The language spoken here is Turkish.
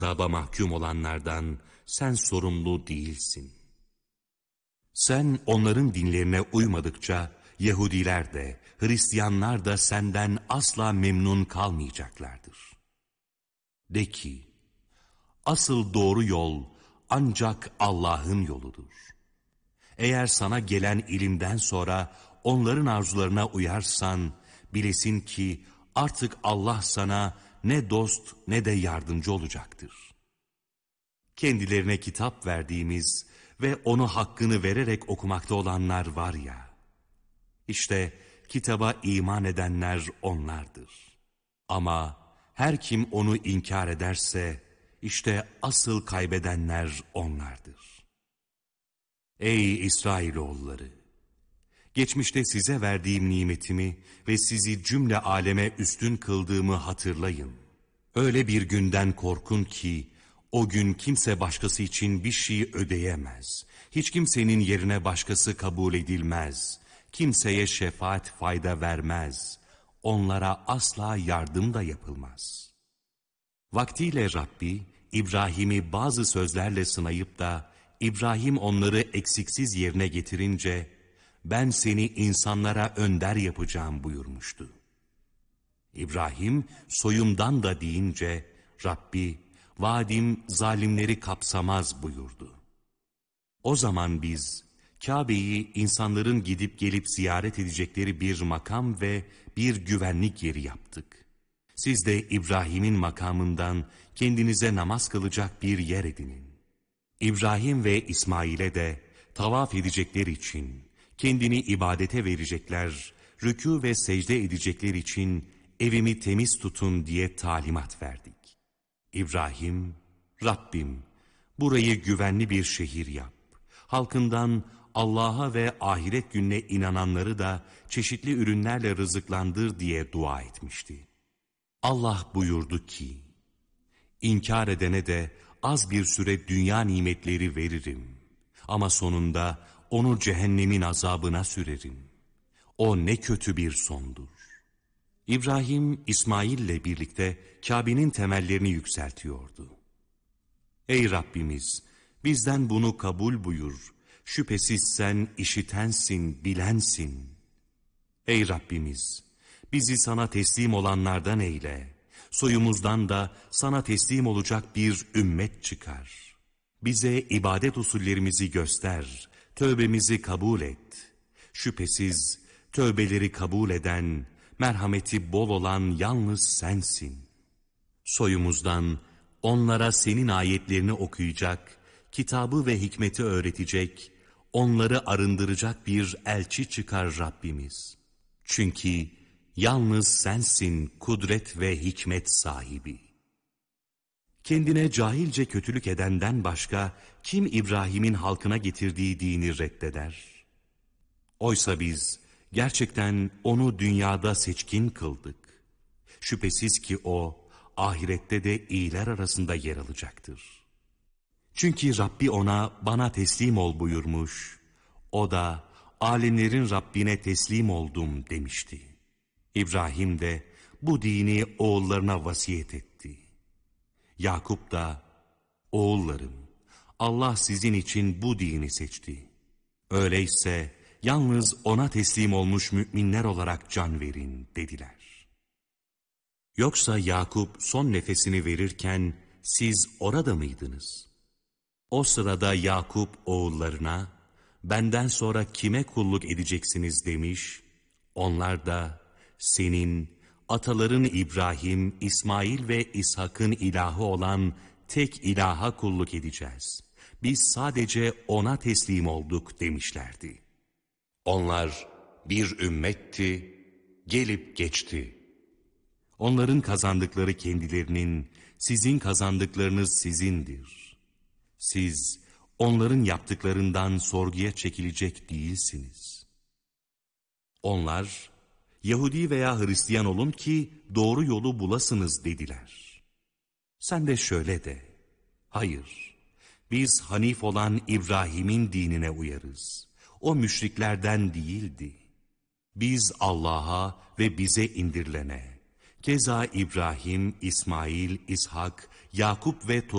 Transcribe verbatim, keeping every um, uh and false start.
azaba mahkum olanlardan sen sorumlu değilsin. Sen onların dinlerine uymadıkça Yahudiler de, Hristiyanlar da senden asla memnun kalmayacaklardır. De ki, asıl doğru yol ancak Allah'ın yoludur. Eğer sana gelen ilimden sonra onların arzularına uyarsan, bilesin ki artık Allah sana ne dost ne de yardımcı olacaktır. Kendilerine kitap verdiğimiz ve onu hakkını vererek okumakta olanlar var ya, işte kitaba iman edenler onlardır. Ama her kim onu inkar ederse, işte asıl kaybedenler onlardır. Ey İsrailoğulları! Geçmişte size verdiğim nimetimi ve sizi cümle aleme üstün kıldığımı hatırlayın. Öyle bir günden korkun ki, o gün kimse başkası için bir şey ödeyemez. Hiç kimsenin yerine başkası kabul edilmez. Kimseye şefaat fayda vermez. Onlara asla yardım da yapılmaz. Vaktiyle Rabbi, İbrahim'i bazı sözlerle sınayıp da, İbrahim onları eksiksiz yerine getirince, ben seni insanlara önder yapacağım buyurmuştu. İbrahim, soyumdan da deyince, Rabbi, vaadim zalimleri kapsamaz buyurdu. O zaman biz, Kabe'yi insanların gidip gelip ziyaret edecekleri bir makam ve bir güvenlik yeri yaptık. Siz de İbrahim'in makamından kendinize namaz kılacak bir yer edinin. İbrahim ve İsmail'e de tavaf edecekler için, kendini ibadete verecekler, rükû ve secde edecekler için evimi temiz tutun diye talimat verdik. İbrahim, Rabbim, burayı güvenli bir şehir yap. Halkından Allah'a ve ahiret gününe inananları da çeşitli ürünlerle rızıklandır diye dua etmişti. Allah buyurdu ki, İnkar edene de az bir süre dünya nimetleri veririm. Ama sonunda onu cehennemin azabına sürerim. O ne kötü bir sondur. İbrahim, İsmail'le birlikte Kabe'nin temellerini yükseltiyordu. Ey Rabbimiz, bizden bunu kabul buyur. Şüphesiz sen işitensin, bilensin. Ey Rabbimiz, bizi sana teslim olanlardan eyle. Soyumuzdan da sana teslim olacak bir ümmet çıkar. Bize ibadet usullerimizi göster, tövbemizi kabul et. Şüphesiz tövbeleri kabul eden, merhameti bol olan yalnız sensin. Soyumuzdan onlara senin ayetlerini okuyacak, kitabı ve hikmeti öğretecek, onları arındıracak bir elçi çıkar Rabbimiz. Çünkü yalnız sensin kudret ve hikmet sahibi. Kendine cahilce kötülük edenden başka kim İbrahim'in halkına getirdiği dini reddeder? Oysa biz gerçekten onu dünyada seçkin kıldık. Şüphesiz ki o ahirette de iyiler arasında yer alacaktır. Çünkü Rabbi ona bana teslim ol buyurmuş. O da alemlerin Rabbine teslim oldum demişti. İbrahim de bu dini oğullarına vasiyet etti. Yakup da, oğullarım, Allah sizin için bu dini seçti. Öyleyse yalnız ona teslim olmuş müminler olarak can verin dediler. Yoksa Yakup son nefesini verirken siz orada mıydınız? O sırada Yakup oğullarına, benden sonra kime kulluk edeceksiniz demiş, onlar da, senin, ataların İbrahim, İsmail ve İshak'ın ilahı olan tek ilaha kulluk edeceğiz. Biz sadece ona teslim olduk demişlerdi. Onlar bir ümmetti, gelip geçti. Onların kazandıkları kendilerinin, sizin kazandıklarınız sizindir. Siz onların yaptıklarından sorguya çekilecek değilsiniz. Onlar, Yahudi veya Hristiyan olun ki doğru yolu bulasınız dediler. Sen de şöyle de, hayır, biz Hanif olan İbrahim'in dinine uyarız. O müşriklerden değildi. Biz Allah'a ve bize indirilene, keza İbrahim, İsmail, İshak, Yakup ve